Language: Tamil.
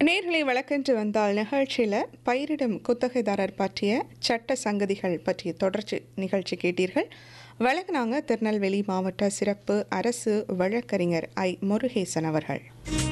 நேர்களை வழக்கென்று வந்தால் நிகழ்ச்சியில் பயிரிடும் குத்தகைதாரர் பற்றிய சட்ட சங்கதிகள் பற்றிய தொடர்ச்சி நிகழ்ச்சி கேட்டீர்கள். வழங்கினாங்க திருநெல்வேலி மாவட்ட சிறப்பு அரசு வழக்கறிஞர் ஐ முருகேசன் அவர்கள்.